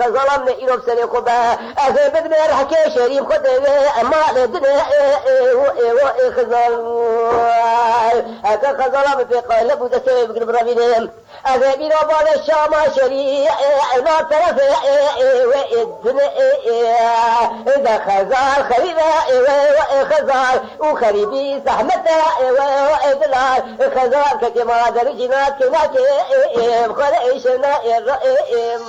ظلمنا إلو بسني خبا أخي بدنا رحكي شريم خد ما لدنا خزال أخي خزال في قلب وتسيب قلب ربينهم أخي بينا بعد الشام شريع ما طرف وإدنا إذا خزال خريبا خزال وخريبي سحمتا وإدلال خزال كما درجنا كما خلعشنا الرئيم